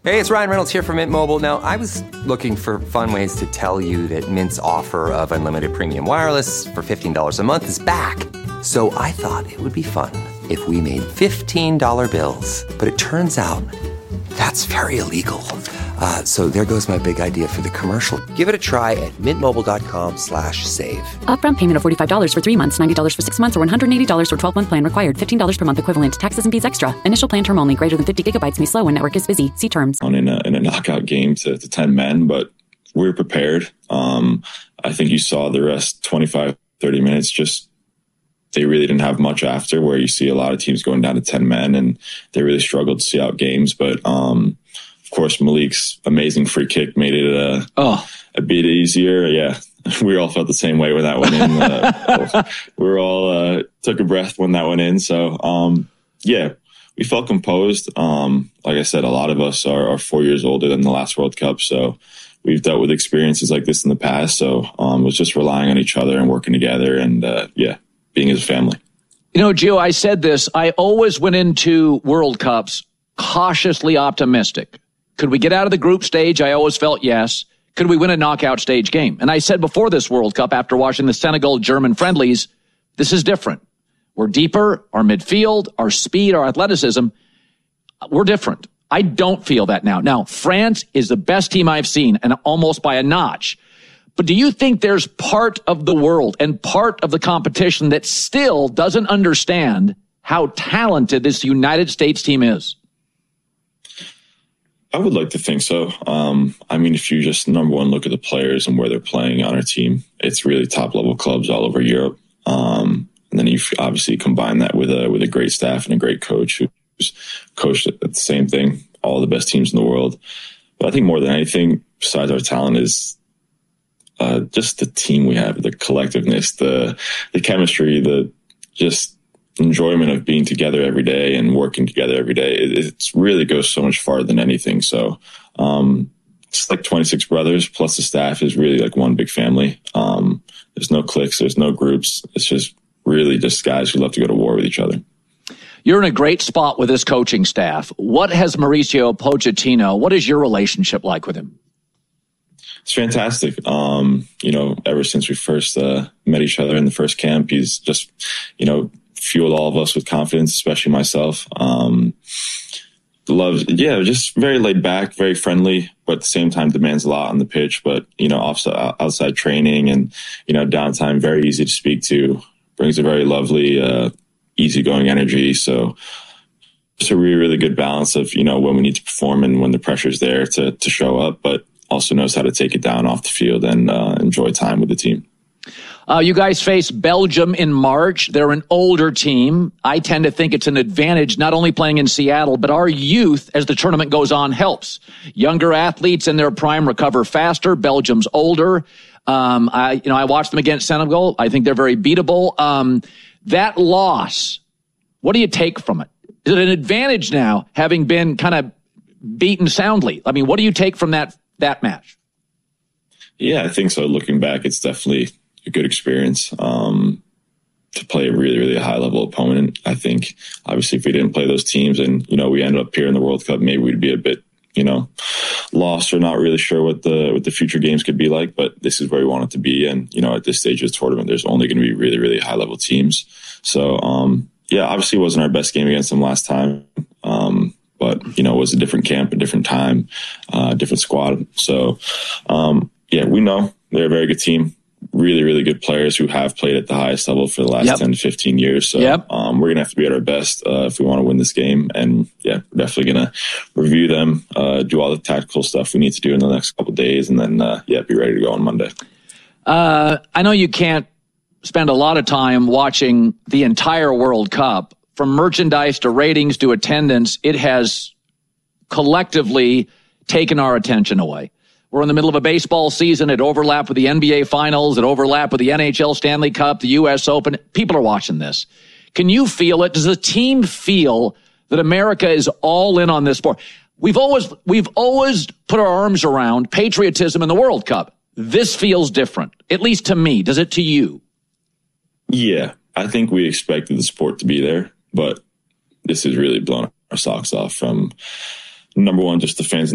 Hey, it's Ryan Reynolds here from Mint Mobile. Now, I was looking for fun ways to tell you that Mint's offer of unlimited premium wireless for $15 a month is back. So I thought it would be fun if we made $15 bills. But it turns out that's very illegal. So there goes my big idea for the commercial. Give it a try at mintmobile.com/save. Upfront payment of $45 for 3 months, $90 for 6 months, or $180 for 12-month plan required. $15 per month equivalent. Taxes and fees extra. Initial plan term only. Greater than 50 gigabytes may slow when network is busy. See terms. In a knockout game to 10 men, but we were prepared. I think you saw the rest 25, 30 minutes. Just they really didn't have much after, where you see a lot of teams going down to 10 men, and they really struggled to see out games. But of course, Malik's amazing free kick made it a bit easier. Yeah, we all felt the same way when that went in. We were all took a breath when that went in. So, yeah, we felt composed. Like I said, a lot of us are 4 years older than the last World Cup. So we've dealt with experiences like this in the past. So it was just relying on each other and working together and, being as a family. You know, Gio, I said this. I always went into World Cups cautiously optimistic. Could we get out of the group stage? I always felt yes. Could we win a knockout stage game? And I said before this World Cup, after watching the Senegal-German friendlies, this is different. We're deeper. Our midfield, our speed, our athleticism, we're different. I don't feel that now. Now, France is the best team I've seen, and almost by a notch. But do you think there's part of the world and part of the competition that still doesn't understand how talented this United States team is? I would like to think so. I mean, if you just, number one, look at the players and where they're playing on our team, it's really top-level clubs all over Europe. And then you obviously combine that with a great staff and a great coach who's coached at the same thing, all the best teams in the world. But I think more than anything, besides our talent, is just the team we have, the collectiveness, the chemistry, the just enjoyment of being together every day and working together every day. It really goes so much farther than anything. So it's like 26 brothers plus the staff is really like one big family. There's no cliques, there's no groups. It's just really just guys who love to go to war with each other. You're in a great spot with this coaching staff. What has Mauricio Pochettino, what is your relationship like with him? It's fantastic. Ever since we first met each other in the first camp, he's just, fueled all of us with confidence, especially myself. Just very laid back, very friendly, but at the same time demands a lot on the pitch. But, outside training and, downtime, very easy to speak to, brings a very lovely, easygoing energy. So it's a really, really good balance of, when we need to perform and when the pressure's there to show up, but also knows how to take it down off the field and enjoy time with the team. You guys face Belgium in March. They're an older team. I tend to think it's an advantage, not only playing in Seattle, but our youth as the tournament goes on helps. Younger athletes in their prime recover faster. Belgium's older. I watched them against Senegal. I think they're very beatable. That loss, what do you take from it? Is it an advantage now, having been kind of beaten soundly? I mean, what do you take from that match? Yeah, I think so. Looking back, it's definitely a good experience to play a really, really high level opponent. I think obviously if we didn't play those teams and, we ended up here in the World Cup, maybe we'd be a bit, lost or not really sure what the future games could be like, but this is where we want it to be. And, at this stage of the tournament, there's only going to be really, really high level teams. So, obviously it wasn't our best game against them last time. But, it was a different camp, a different time, different squad. So, we know they're a very good team. Really, really good players who have played at the highest level for the last 10 to 15 years. So we're going to have to be at our best if we want to win this game. And we're definitely going to review them, do all the tactical stuff we need to do in the next couple of days, and then, be ready to go on Monday. I know you can't spend a lot of time watching the entire World Cup. From merchandise to ratings to attendance, it has collectively taken our attention away. We're in the middle of a baseball season. It overlapped with the NBA Finals. It overlapped with the NHL Stanley Cup, the U.S. Open. People are watching this. Can you feel it? Does the team feel that America is all in on this sport? We've always put our arms around patriotism in the World Cup. This feels different, at least to me. Does it to you? Yeah, I think we expected the sport to be there, but this has really blown our socks off from, number one, just the fans